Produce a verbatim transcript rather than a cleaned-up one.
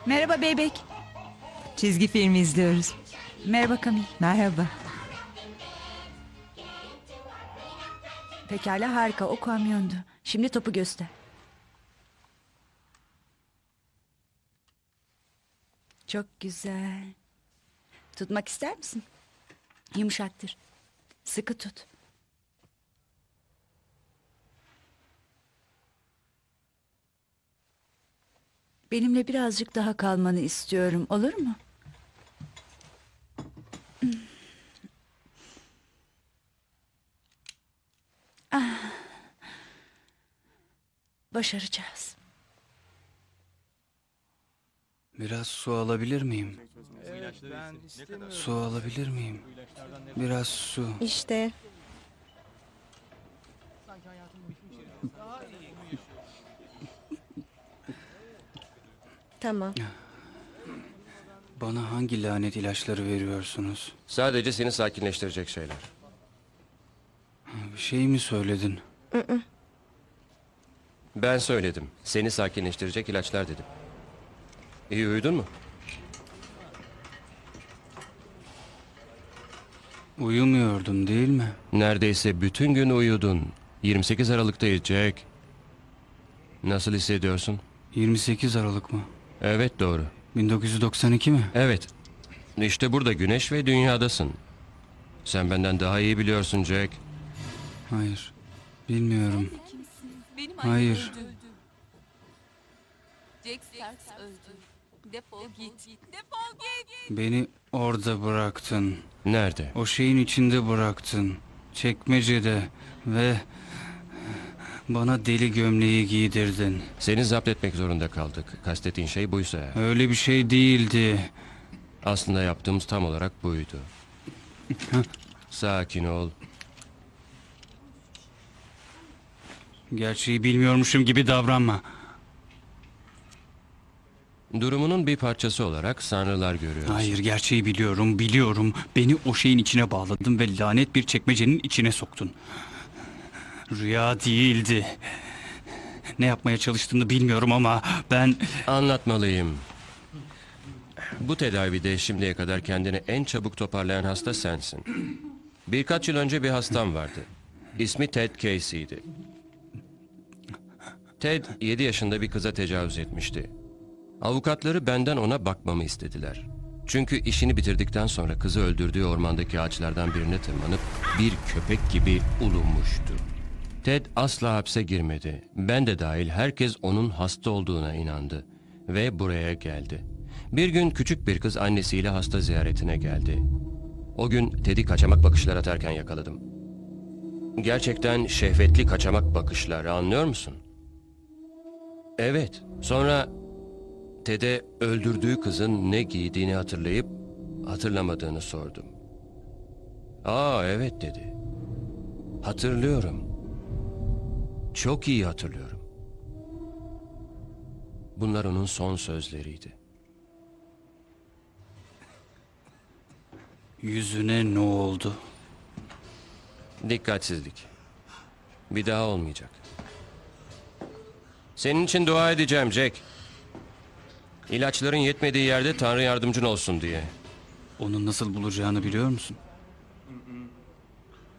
Merhaba bebek. Çizgi film izliyoruz. Merhaba Kamil. Merhaba. Pekala, harika, o kamyondu. Şimdi topu göster. Çok güzel. Tutmak ister misin? Yumuşaktır. Sıkı tut. Benimle birazcık daha kalmanı istiyorum. Olur mu? Ah. Başaracağız. Biraz su alabilir miyim? Su alabilir miyim? Biraz su. İşte. Tamam. Bana hangi lanet ilaçları veriyorsunuz? Sadece seni sakinleştirecek şeyler. Bir şey mi söyledin? Ben söyledim. Seni sakinleştirecek ilaçlar dedim. İyi uyudun mu? Uyumuyordum değil mi? Neredeyse bütün gün uyudun. yirmi sekiz Aralık'tayız Jack. Nasıl hissediyorsun? yirmi sekiz Aralık mı? Evet doğru. bin dokuz yüz doksan iki mi? Evet. İşte burada güneş ve dünyadasın. Sen benden daha iyi biliyorsun Jack. Hayır. Bilmiyorum. Benim Hayır. annem öldü. Jack Starks öldü. Defol git. Defol git. Beni orada bıraktın. Nerede? O şeyin içinde bıraktın. Çekmecede ve bana deli gömleği giydirdin. Seni zapt etmek zorunda kaldık. Kastettiğin şey buysa eğer. Öyle bir şey değildi. Aslında yaptığımız tam olarak buydu. Sakin ol. Gerçeği bilmiyormuşum gibi davranma. Durumunun bir parçası olarak sanrılar görüyoruz. Hayır, gerçeği biliyorum, biliyorum. Beni o şeyin içine bağladın ve lanet bir çekmecenin içine soktun. Rüya değildi. Ne yapmaya çalıştığını bilmiyorum ama ben... Anlatmalıyım. Bu tedavide şimdiye kadar kendini en çabuk toparlayan hasta sensin. Birkaç yıl önce bir hastam vardı. İsmi Ted Casey'di. Ted yedi yaşında bir kıza tecavüz etmişti. Avukatları benden ona bakmamı istediler. Çünkü işini bitirdikten sonra kızı öldürdüğü ormandaki ağaçlardan birine tırmanıp bir köpek gibi ulumuştu. Ted asla hapse girmedi. Ben de dahil herkes onun hasta olduğuna inandı ve buraya geldi. Bir gün küçük bir kız annesiyle hasta ziyaretine geldi. O gün Ted'i kaçamak bakışlar atarken yakaladım. Gerçekten şehvetli kaçamak bakışları, anlıyor musun? Evet. Sonra Ted'e öldürdüğü kızın ne giydiğini hatırlayıp hatırlamadığını sordum. Aa evet dedi. Hatırlıyorum. Çok iyi hatırlıyorum. Bunlar onun son sözleriydi. Yüzüne ne oldu? Dikkatsizlik. Bir daha olmayacak. Senin için dua edeceğim Jack. İlaçların yetmediği yerde Tanrı yardımcın olsun diye. Onu nasıl bulacağını biliyor musun?